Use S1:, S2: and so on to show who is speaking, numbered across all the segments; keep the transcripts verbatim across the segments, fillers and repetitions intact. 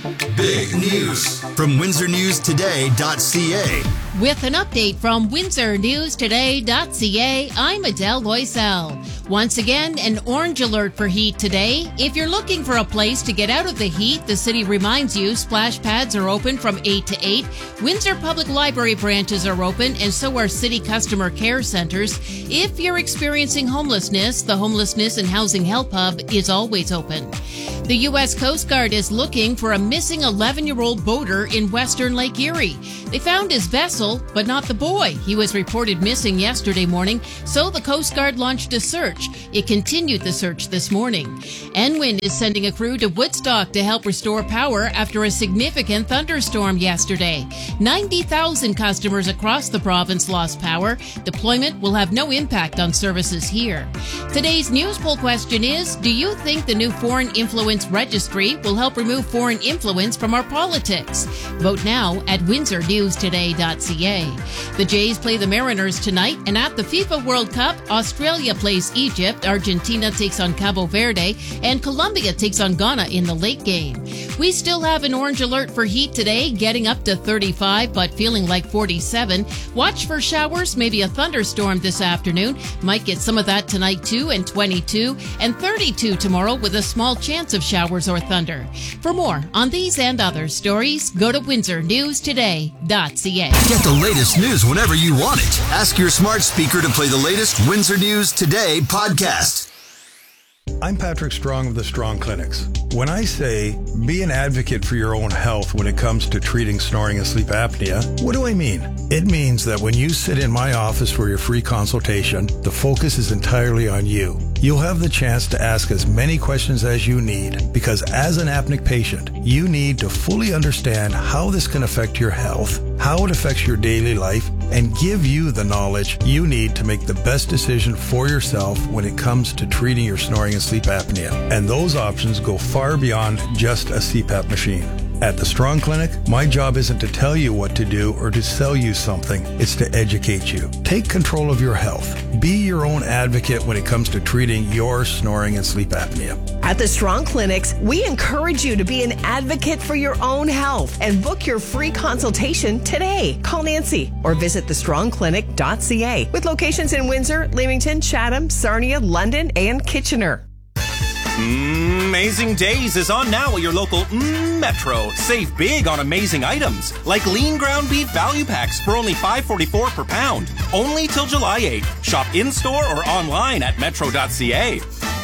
S1: Big news from Windsor News Today dot C A.
S2: With an update from Windsor News Today dot C A, I'm Adele Loisel. Once again, an orange alert for heat today. If you're looking for a place to get out of the heat, the city reminds you splash pads are open from eight to eight. Windsor Public Library branches are open, and so are city customer care centers. If you're experiencing homelessness, the Homelessness and Housing Help Hub is always open. The U S Coast Guard is looking for a missing eleven-year-old boater in western Lake Erie. They found his vessel, but not the boy. He was reported missing yesterday morning, so the Coast Guard launched a search. It continued the search this morning. Enwind is sending a crew to Woodstock to help restore power after a significant thunderstorm yesterday. ninety thousand customers across the province lost power. Deployment will have no impact on services here. Today's news poll question is, do you think the new Foreign Influence Registry will help remove foreign influence from our politics? Vote now at Windsor News Today dot C A. The Jays play the Mariners tonight, and at the FIFA World Cup, Australia plays Egypt, Argentina takes on Cabo Verde, and Colombia takes on Ghana in the late game. We still have an orange alert for heat today, getting up to thirty-five, but feeling like forty-seven. Watch for showers, maybe a thunderstorm this afternoon. Might get some of that tonight too, and twenty-two, and thirty-two tomorrow with a small chance of showers or thunder. For more on these and other stories, go to Windsor News Today dot C A.
S1: Get the latest news whenever you want it. Ask your smart speaker to play the latest Windsor News Today podcast.
S3: I'm Patrick Strong of the Strong Clinics. When I say be an advocate for your own health when it comes to treating snoring and sleep apnea, what do I mean? It means that when you sit in my office for your free consultation, the focus is entirely on you. You'll have the chance to ask as many questions as you need, because as an apneic patient, you need to fully understand how this can affect your health, how it affects your daily life, and give you the knowledge you need to make the best decision for yourself when it comes to treating your snoring and sleep apnea. And those options go far beyond just a C PAP machine. At the Strong Clinic, my job isn't to tell you what to do or to sell you something. It's to educate you. Take control of your health. Be your own advocate when it comes to treating your snoring and sleep apnea.
S4: At the Strong Clinics, we encourage you to be an advocate for your own health and book your free consultation today. Call Nancy or visit the strong clinic dot C A with locations in Windsor, Leamington, Chatham, Sarnia, London, and Kitchener.
S5: Amazing Days is on now at your local mm, Metro. Save big on amazing items like lean ground beef value packs for only five forty-four per pound. Only till July eighth. Shop in-store or online at metro dot C A.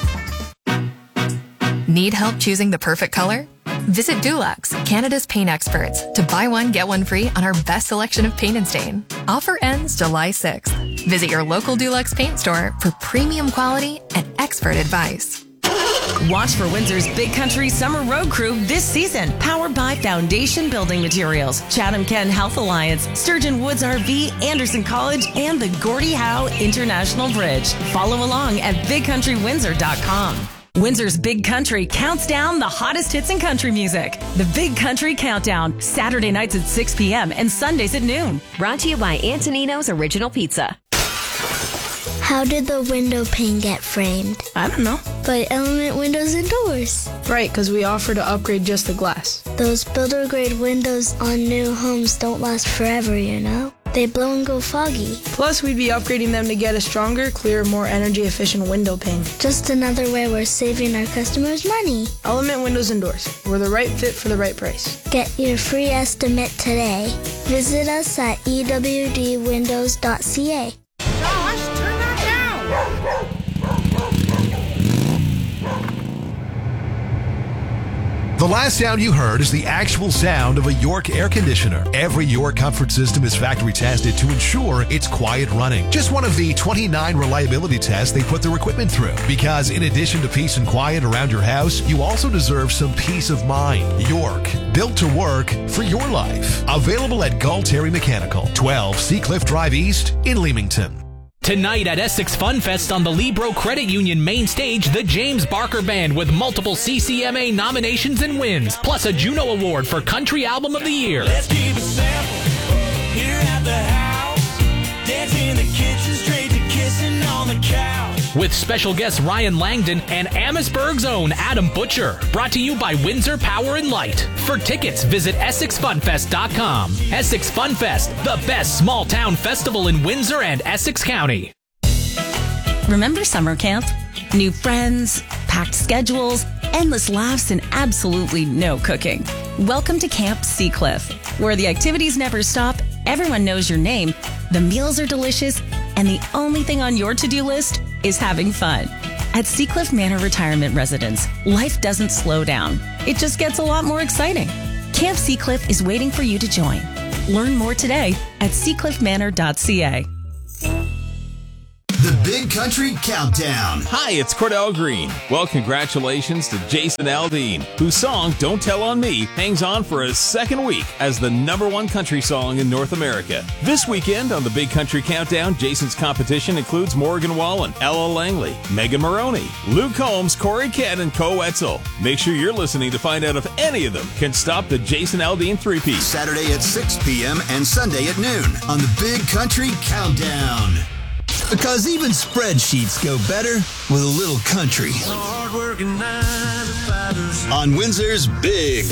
S6: Need help choosing the perfect color? Visit Dulux, Canada's paint experts, to buy one, get one free on our best selection of paint and stain. Offer ends July sixth. Visit your local Dulux paint store for premium quality and expert advice.
S7: Watch for Windsor's Big Country Summer Road Crew this season. Powered by Foundation Building Materials, Chatham Ken Health Alliance, Sturgeon Woods R V, Anderson College, and the Gordie Howe International Bridge. Follow along at big country windsor dot com. Windsor's Big Country counts down the hottest hits in country music. The Big Country Countdown, Saturday nights at six p.m. and Sundays at noon.
S8: Brought to you by Antonino's Original Pizza.
S9: How did the window pane get framed?
S10: I don't know.
S9: By Element Windows and Doors.
S10: Right, because we offer to upgrade just the glass.
S9: Those builder-grade windows on new homes don't last forever, you know? They blow and go foggy.
S10: Plus, we'd be upgrading them to get a stronger, clearer, more energy-efficient window pane.
S9: Just another way we're saving our customers money.
S10: Element Windows and Doors. We're the right fit for the right price.
S9: Get your free estimate today. Visit us at e w d windows dot c a.
S11: Josh, turn that down!
S12: The last sound you heard is the actual sound of a York air conditioner. Every York comfort system is factory tested to ensure it's quiet running. Just one of the twenty-nine reliability tests they put their equipment through. Because in addition to peace and quiet around your house, you also deserve some peace of mind. York, built to work for your life. Available at Galteri Mechanical, twelve Seacliff Drive East in Leamington.
S13: Tonight at Essex Fun Fest on the Libro Credit Union main stage, the James Barker Band with multiple C C M A nominations and wins, plus a Juno Award for Country Album of the Year.
S14: Let's keep it simple here at the house. Dance in the kitchen, straight to kissing on the couch.
S13: with special guests Ryan Langdon and Amherstburg's own Adam Butcher. Brought to you by Windsor Power and Light. For tickets, visit Essex Fun Fest dot com. Essex Fun Fest, the best small town festival in Windsor and Essex County.
S7: Remember summer camp? New friends, packed schedules, endless laughs, and absolutely no cooking. Welcome to Camp Seacliff, where the activities never stop, everyone knows your name, the meals are delicious, and the only thing on your to-do list is having fun. At Seacliff Manor Retirement Residence, life doesn't slow down. It just gets a lot more exciting. Camp Seacliff is waiting for you to join. Learn more today at seacliff manor dot c a.
S1: The Big Country Countdown.
S15: Hi, it's Cordell Green. Well, congratulations to Jason Aldean, whose song Don't Tell on Me hangs on for a second week as the number one country song in North America. This weekend on the Big Country Countdown, Jason's competition includes Morgan Wallen, Ella Langley, Megan Maroney, Luke Combs, Corey Kent, and Co Wetzel. Make sure you're listening to find out if any of them can stop the Jason Aldean three-piece.
S1: Saturday at six p.m. and Sunday at noon on the Big Country Countdown. Because even spreadsheets go better with a little country. On Windsor's Big